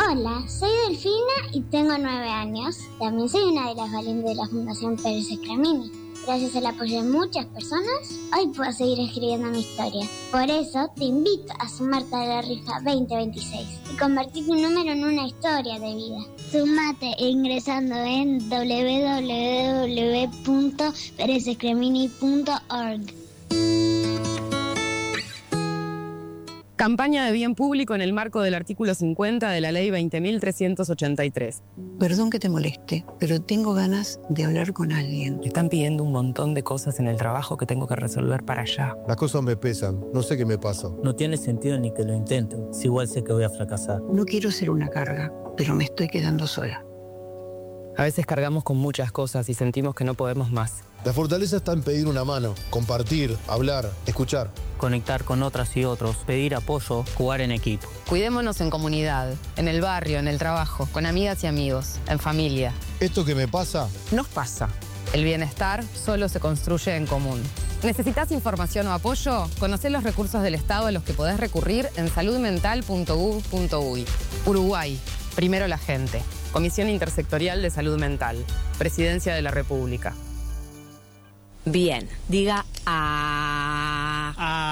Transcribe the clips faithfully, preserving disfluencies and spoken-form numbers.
Hola, soy Delfina y tengo nueve años. También soy una de las valientes de la Fundación Pérez Escramini. Gracias al apoyo de muchas personas, hoy puedo seguir escribiendo mi historia. Por eso te invito a sumarte a la rifa veinte veintiséis y convertir tu número en una historia de vida. Sumate ingresando en doble u doble u doble u punto pérez escramini punto org. Campaña de bien público en el marco del artículo cincuenta de la ley veinte mil trescientos ochenta y tres. Perdón que te moleste, pero tengo ganas de hablar con alguien. Me están pidiendo un montón de cosas en el trabajo que tengo que resolver para allá. Las cosas me pesan, no sé qué me pasa. No tiene sentido ni que lo intenten, si igual sé que voy a fracasar. No quiero ser una carga, pero me estoy quedando sola. A veces cargamos con muchas cosas y sentimos que no podemos más. La fortaleza está en pedir una mano, compartir, hablar, escuchar. Conectar con otras y otros, pedir apoyo, jugar en equipo. Cuidémonos en comunidad, en el barrio, en el trabajo, con amigas y amigos, en familia. Esto que me pasa, nos pasa. El bienestar solo se construye en común. ¿Necesitas información o apoyo? Conocé los recursos del Estado a los que podés recurrir en salud mental punto gov punto uy. Uruguay, primero la gente. Comisión Intersectorial de Salud Mental. Presidencia de la República. Bien, diga a...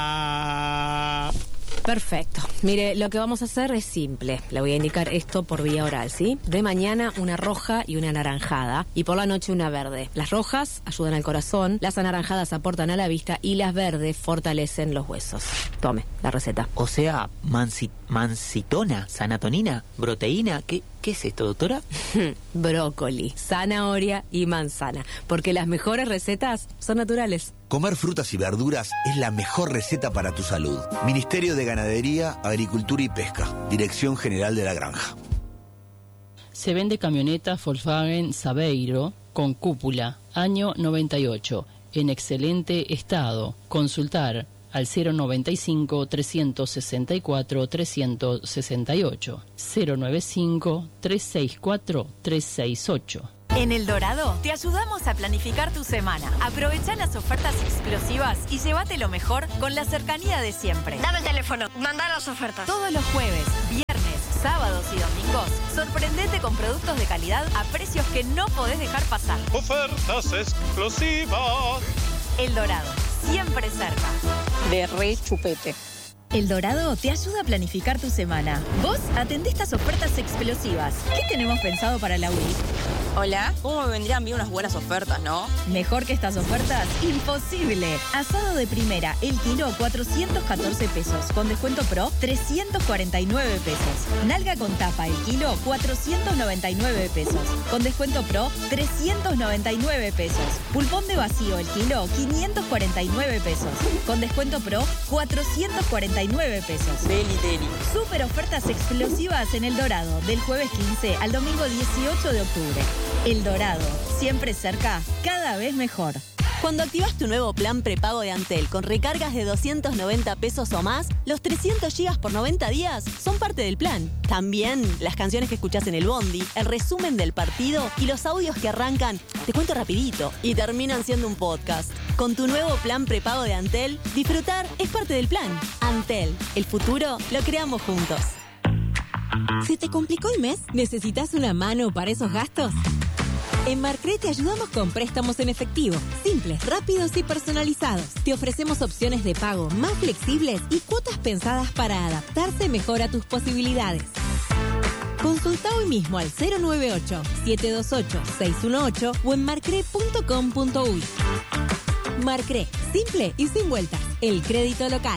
Ah. Perfecto. Mire, lo que vamos a hacer es simple. Le voy a indicar esto por vía oral, ¿sí? De mañana una roja y una anaranjada. Y por la noche una verde. Las rojas ayudan al corazón, las anaranjadas aportan a la vista y las verdes fortalecen los huesos. Tome, la receta. O sea, mansi, mansitona, sanatonina, proteína, ¿qué, qué es esto, doctora? Brócoli, zanahoria y manzana. Porque las mejores recetas son naturales. Comer frutas y verduras es la mejor receta para tu salud. Ministerio de Ganadería, Agricultura y Pesca. Dirección General de la Granja. Se vende camioneta Volkswagen Saveiro con cúpula, año noventa y ocho, en excelente estado. Consultar al cero noventa y cinco, trescientos sesenta y cuatro, trescientos sesenta y ocho. cero noventa y cinco, trescientos sesenta y cuatro, trescientos sesenta y ocho. En El Dorado te ayudamos a planificar tu semana. Aprovecha las ofertas explosivas y llévate lo mejor con la cercanía de siempre. Dame el teléfono, manda las ofertas. Todos los jueves, viernes, sábados y domingos, sorprendete con productos de calidad a precios que no podés dejar pasar. Ofertas explosivas. El Dorado, siempre cerca. De re chupete. El Dorado te ayuda a planificar tu semana. Vos atendé estas ofertas explosivas. ¿Qué tenemos pensado para la U I? Hola, ¿cómo me vendrían bien unas buenas ofertas, no? Mejor que estas ofertas, imposible. Asado de primera, el kilo cuatrocientos catorce pesos. Con descuento pro, trescientos cuarenta y nueve pesos. Nalga con tapa, el kilo cuatrocientos noventa y nueve pesos. Con descuento pro, trescientos noventa y nueve pesos. Pulpón de vacío, el kilo quinientos cuarenta y nueve pesos. Con descuento pro, cuatrocientos cuarenta y nueve pesos. Deli, deli. Super ofertas explosivas en El Dorado, del jueves quince al domingo dieciocho de octubre. El Dorado, siempre cerca, cada vez mejor. Cuando activas tu nuevo plan prepago de Antel con recargas de doscientos noventa pesos o más, los trescientos gigas por noventa días son parte del plan. También las canciones que escuchás en el bondi, el resumen del partido y los audios que arrancan, te cuento rapidito, y terminan siendo un podcast. Con tu nuevo plan prepago de Antel, disfrutar es parte del plan. Antel, el futuro lo creamos juntos. ¿Se te complicó el mes? ¿Necesitas una mano para esos gastos? En Marcre te ayudamos con préstamos en efectivo, simples, rápidos y personalizados. Te ofrecemos opciones de pago más flexibles y cuotas pensadas para adaptarse mejor a tus posibilidades. Consulta hoy mismo al cero nueve ocho, siete dos ocho, seis uno ocho o en marcre punto com punto uy. Marcre, simple y sin vueltas. El crédito local.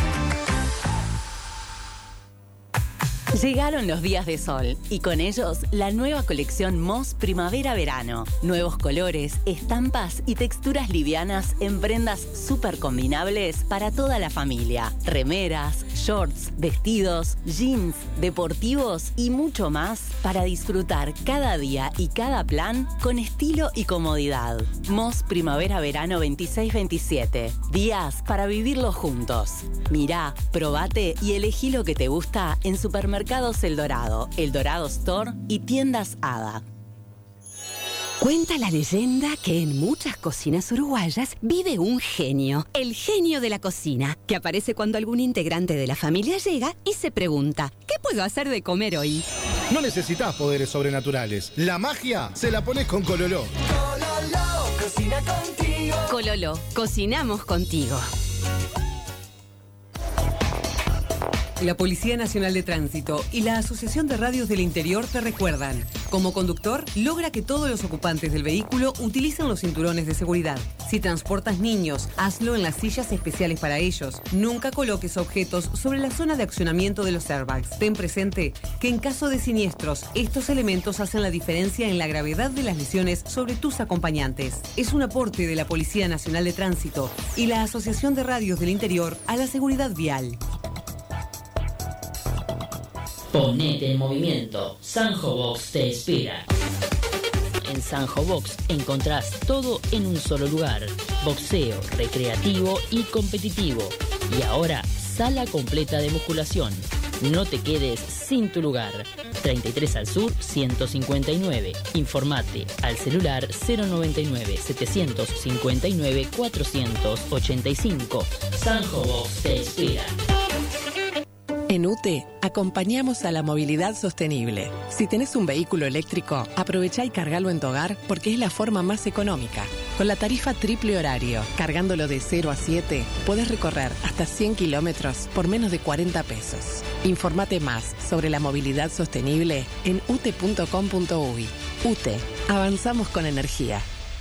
Llegaron los días de sol y con ellos la nueva colección Moss Primavera-Verano. Nuevos colores, estampas y texturas livianas en prendas súper combinables para toda la familia. Remeras, shorts, vestidos, jeans, deportivos y mucho más para disfrutar cada día y cada plan con estilo y comodidad. Moss Primavera-Verano veintiséis veintisiete. Días para vivirlos juntos. Mirá, probate y elegí lo que te gusta en supermercados El Dorado, El Dorado Store y tiendas Hada. Cuenta la leyenda que en muchas cocinas uruguayas vive un genio, el genio de la cocina, que aparece cuando algún integrante de la familia llega y se pregunta, ¿qué puedo hacer de comer hoy? No necesitas poderes sobrenaturales. La magia se la pones con Cololó. Cololó, cocina contigo. Cololó, cocinamos contigo. La Policía Nacional de Tránsito y la Asociación de Radios del Interior te recuerdan: como conductor, logra que todos los ocupantes del vehículo utilicen los cinturones de seguridad. Si transportas niños, hazlo en las sillas especiales para ellos. Nunca coloques objetos sobre la zona de accionamiento de los airbags. Ten presente que en caso de siniestros, estos elementos hacen la diferencia en la gravedad de las lesiones sobre tus acompañantes. Es un aporte de la Policía Nacional de Tránsito y la Asociación de Radios del Interior a la seguridad vial. Ponete en movimiento. Sanjo Box te espera. En Sanjo Box encontrás todo en un solo lugar. Boxeo, recreativo y competitivo. Y ahora, sala completa de musculación. No te quedes sin tu lugar. treinta y tres al sur, ciento cincuenta y nueve. Informate al celular cero noventa y nueve, setecientos cincuenta y nueve, cuatrocientos ochenta y cinco. Sanjo Box te espera. En U T E acompañamos a la movilidad sostenible. Si tenés un vehículo eléctrico, aprovechá y cargalo en tu hogar porque es la forma más económica. Con la tarifa triple horario, cargándolo de cero a siete, podés recorrer hasta cien kilómetros por menos de cuarenta pesos. Informate más sobre la movilidad sostenible en u t e punto com punto u y. U T E, avanzamos con energía.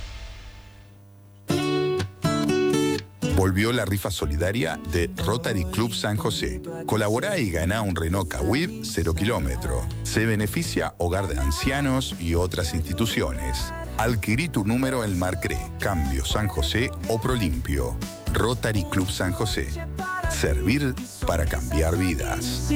Volvió la rifa solidaria de Rotary Club San José. Colaborá y ganá un Renault Kwid cero kilómetro. Se beneficia Hogar de Ancianos y otras instituciones. Adquirí tu número en Marcré, Cambio San José o Prolimpio. Rotary Club San José. Servir para cambiar vidas.